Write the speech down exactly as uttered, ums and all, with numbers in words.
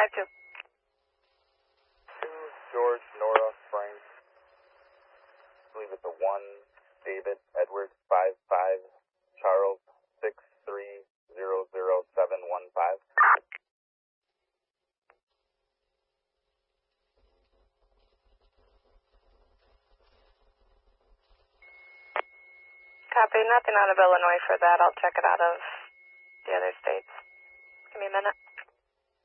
five two. two, George, Nora, Frank. I believe it's a one, David, Edward, five five, Charles, six three zero zero seven one five. Copy, nothing out of Illinois for that. I'll check it out of the other states. Give me a minute.